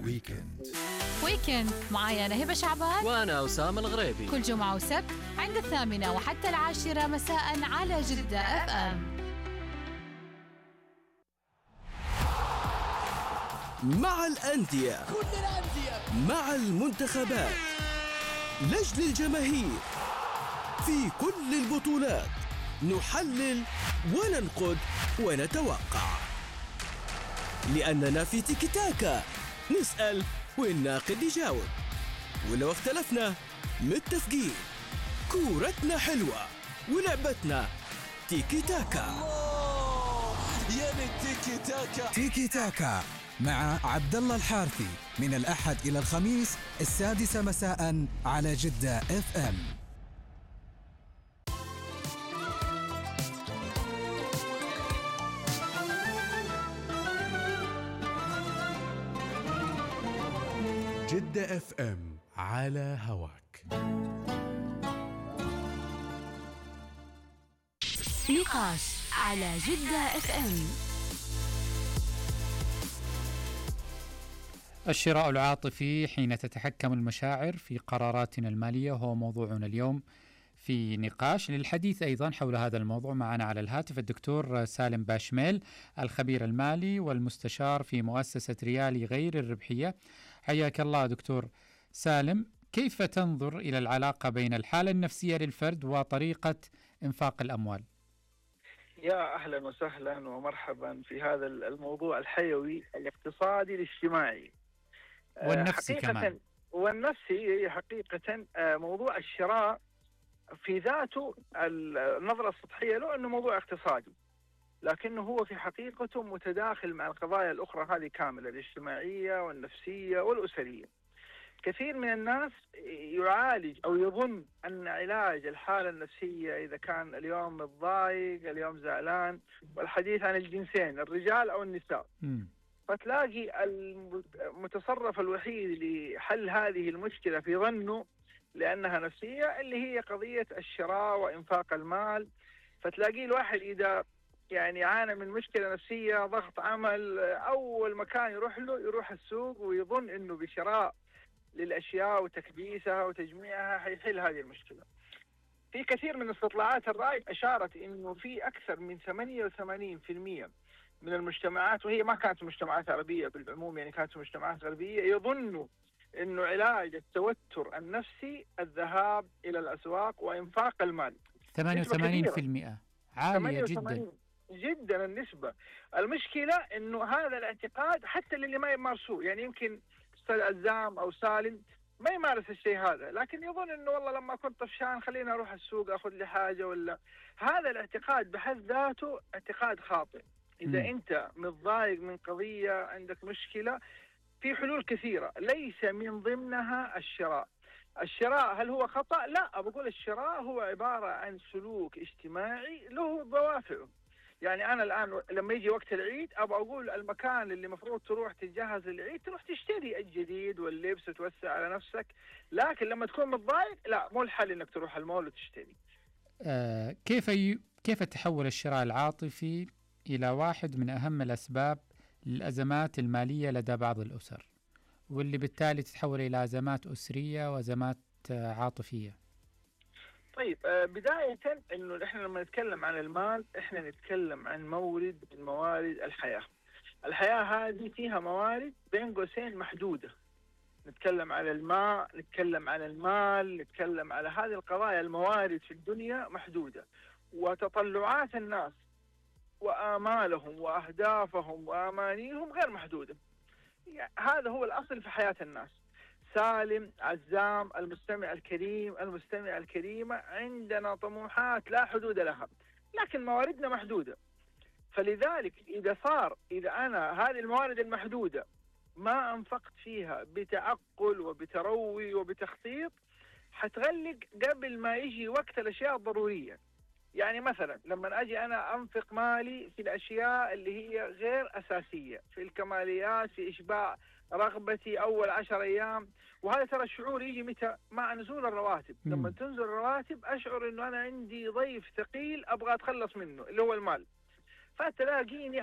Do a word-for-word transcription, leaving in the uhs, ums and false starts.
ويكند ويكند معايا أنا هبة شعبان وأنا أسامة الغريبي، كل جمعة وسبت عند الثامنة وحتى العاشرة مساء على جدة اف ام. مع الأندية، كل الأندية، مع المنتخبات، لجل الجماهير، في كل البطولات نحلل وننقد ونتوقع، لأننا في تيكي تاكا نسأل والناقد يجاوب، ولو اختلفنا متفقين. كورتنا حلوة ولعبتنا تيكي تاكا. يا تيكي تاكا. تيكي تاكا مع عبد الله الحارثي من الأحد إلى الخميس السادسة مساء على جدة اف ام. جدة اف ام على هواك. نقاش على جدة اف ام. الشراء العاطفي حين تتحكم المشاعر في قراراتنا المالية هو موضوعنا اليوم في نقاش. للحديث أيضا حول هذا الموضوع معنا على الهاتف الدكتور سالم باشميل، الخبير المالي والمستشار في مؤسسة ريالي غير الربحية. حياك الله دكتور سالم. كيف تنظر إلى العلاقة بين الحالة النفسية للفرد وطريقة إنفاق الأموال؟ يا أهلا وسهلا ومرحبا في هذا الموضوع الحيوي الاقتصادي الاجتماعي والنفسي كمان. والنفسي حقيقة موضوع الشراء في ذاته النظرة السطحية له أنه موضوع اقتصادي، لكنه هو في حقيقته متداخل مع القضايا الأخرى هذه كاملة، الاجتماعية والنفسية والأسرية. كثير من الناس يعالج أو يظن أن علاج الحالة النفسية إذا كان اليوم متضايق، اليوم زعلان، والحديث عن الجنسين الرجال أو النساء، م. فتلاقي المتصرف الوحيد لحل هذه المشكلة في ظنه لأنها نفسية اللي هي قضية الشراء وإنفاق المال. فتلاقي الواحد إذا يعني عانى من مشكلة نفسية، ضغط عمل، أول مكان يروح له يروح السوق ويظن أنه بشراء للأشياء وتكبيسها وتجميعها حيحل هذه المشكلة. في كثير من استطلاعات الرأي أشارت أنه في أكثر من ثمانية وثمانين بالمئة من المجتمعات، وهي ما كانت مجتمعات عربية بالعموم، يعني كانت مجتمعات غربية، يظنوا أنه علاج التوتر النفسي الذهاب إلى الأسواق وإنفاق المال. ثمانية وثمانين بالمئة عالية جدا جدا النسبة. المشكلة أنه هذا الاعتقاد حتى اللي ما يمارسوه، يعني يمكن أستاذ عزام أو سالم ما يمارس الشيء هذا، لكن يظن أنه والله لما كنت طفشان خلينا أروح السوق أخذ لي حاجة. ولا هذا الاعتقاد بحد ذاته اعتقاد خاطئ. إذا م. أنت متضايق من قضية، عندك مشكلة، في حلول كثيرة ليس من ضمنها الشراء. الشراء هل هو خطأ؟ لا، بقول الشراء هو عبارة عن سلوك اجتماعي له دوافعه. يعني أنا الآن لما يجي وقت العيد أبغى أقول المكان اللي مفروض تروح تتجهز للعيد تروح تشتري الجديد واللبس وتوسع على نفسك، لكن لما تكون متضايق لا، مو الحل إنك تروح المول وتشتري. آه كيف ي... كيف تحول الشراء العاطفي إلى واحد من أهم الأسباب للأزمات المالية لدى بعض الأسر، واللي بالتالي تتحول إلى أزمات أسرية وأزمات عاطفية؟ طيب بداية إنه إحنا لما نتكلم عن المال إحنا نتكلم عن مورد من موارد الحياة. الحياة هذه فيها موارد بين قوسين محدودة. نتكلم على الماء، نتكلم على المال، نتكلم على هذه القضايا. الموارد في الدنيا محدودة، وتطلعات الناس وآمالهم وأهدافهم وآمانيهم غير محدودة. يعني هذا هو الأصل في حياة الناس. سالم، عزام، المستمع الكريم، المستمع الكريمة، عندنا طموحات لا حدود لها، لكن مواردنا محدودة. فلذلك إذا صار إذا أنا هذه الموارد المحدودة ما أنفقت فيها بتعقل وبتروي وبتخطيط، حتغلق قبل ما يجي وقت الأشياء الضرورية. يعني مثلا لما أجي أنا أنفق مالي في الأشياء اللي هي غير أساسية، في الكماليات، في إشباع رغبتي أول عشر أيام، وهذا ترى الشعور يجي متى؟ مع نزول الرواتب. م. لما تنزل الرواتب أشعر أنه أنا عندي ضيف ثقيل أبغى أتخلص منه اللي هو المال، فتلاقيني